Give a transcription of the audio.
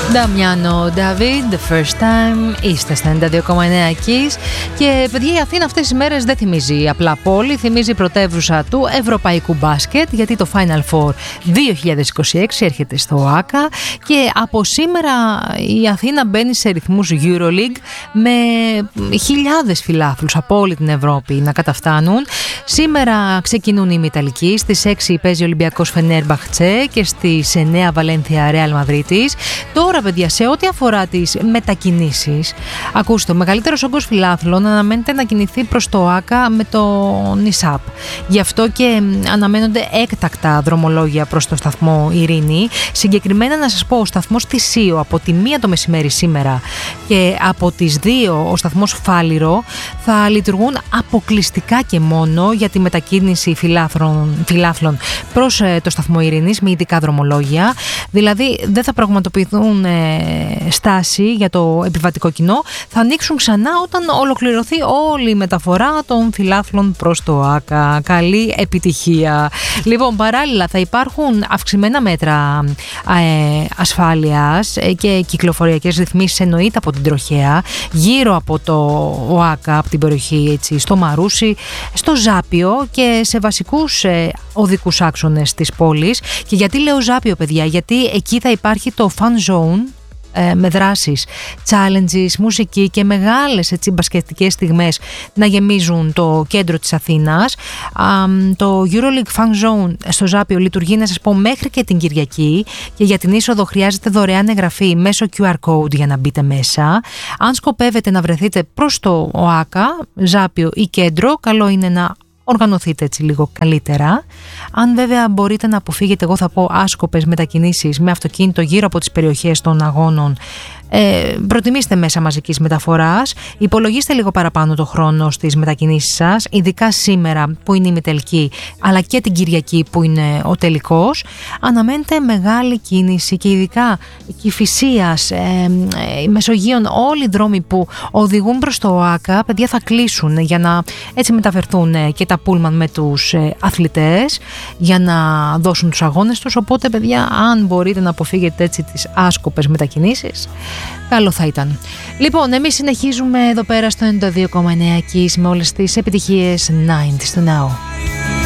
Νταμιάνο David, The First Time, είστε στα 92,9 Kiss. Και παιδιά, η Αθήνα αυτές τις μέρες δεν θυμίζει απλά πόλη, θυμίζει πρωτεύουσα του ευρωπαϊκού μπάσκετ, γιατί το Final Four 2026 έρχεται στο ΆΚΑ και από σήμερα η Αθήνα μπαίνει σε ρυθμούς EuroLeague με χιλιάδες φιλάθλους από όλη την Ευρώπη να καταφτάνουν. Σήμερα ξεκινούν οι ημιταλικοί, στις 6 παίζει ο Ολυμπιακός Φενέρμπαχτσε και στις 9 Βαλένθια Ρεάλ Μαδρίτης. Τώρα, παιδιά, σε ό,τι αφορά τις μετακινήσεις, ακούστε, ο μεγαλύτερος όγκος φιλάθλων αναμένεται να κινηθεί προς το ΆΚΑ με το ΝΙΣΑΠ. Γι' αυτό και αναμένονται έκτακτα δρομολόγια προς το σταθμό Ειρήνη. Συγκεκριμένα να σας πω, ο σταθμός Τησείο από τη 1 το μεσημέρι σήμερα και από τις 2 ο σταθμός Φάληρο θα λειτουργούν αποκλειστικά και μόνο για τη μετακίνηση φιλάθλων προς το σταθμό Ειρήνης με ειδικά δρομολόγια. Δηλαδή δεν θα πραγματοποιηθούν στάση για το επιβατικό κοινό, θα ανοίξουν ξανά όταν ολοκληρωθεί όλη η μεταφορά των φιλάθλων προς το ΆΚΑ. Καλή επιτυχία. Λοιπόν, παράλληλα θα υπάρχουν αυξημένα μέτρα ασφάλειας και κυκλοφοριακές ρυθμίσεις, εννοείται από την τροχέα, γύρω από το ΟΑΚΑ, από την περιοχή έτσι, στο Μαρούσι, στο Ζάπιο και σε βασικούς οδικούς άξονες της πόλης. Και γιατί λέω Ζάπιο, παιδιά? Γιατί εκεί θα υπάρχει το Fun Zone με δράσεις, challenges, μουσική και μεγάλες έτσι μπασκετικές στιγμές να γεμίζουν το κέντρο της Αθήνας. Το EuroLeague Fun Zone στο Ζάπιο λειτουργεί, να σας πω, μέχρι και την Κυριακή και για την είσοδο χρειάζεται δωρεάν εγγραφή μέσω QR code για να μπείτε μέσα. Αν σκοπεύετε να βρεθείτε προς το ΟΑΚΑ, Ζάπιο ή κέντρο, καλό είναι να οργανωθείτε έτσι λίγο καλύτερα. Αν βέβαια μπορείτε να αποφύγετε, εγώ θα πω, άσκοπες μετακινήσεις με αυτοκίνητο γύρω από τις περιοχές των αγώνων, προτιμήστε μέσα μαζικής μεταφοράς, υπολογίστε λίγο παραπάνω το χρόνο στις μετακινήσεις σας, ειδικά σήμερα που είναι η ημιτελική, αλλά και την Κυριακή που είναι ο τελικός. Αναμένετε μεγάλη κίνηση και ειδικά η Κηφισίας, η Μεσογείων, όλοι οι δρόμοι που οδηγούν προς το ΟΑΚΑ, παιδιά, θα κλείσουν για να έτσι μεταφερθούν και τα πούλμαν με τους αθλητές για να δώσουν τους αγώνες τους. Οπότε, παιδιά, αν μπορείτε να αποφύγετε έτσι τις άσκοπες μετακινήσεις, καλό θα ήταν. Λοιπόν, εμείς συνεχίζουμε εδώ πέρα στο 92,9 Kiss με όλες τις επιτυχίες 90's to now.